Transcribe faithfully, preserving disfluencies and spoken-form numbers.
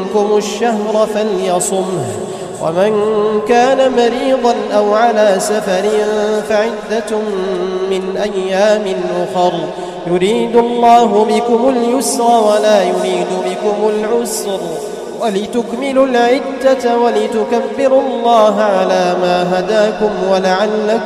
منكم الشهر فليصمه، ومن كان مريضا أو على سفر فعدة من أيام أخر، يريد الله بكم اليسر ولا يريد بكم العسر، ولتكملوا العدة ولتكبروا الله على ما هداكم ولعلكم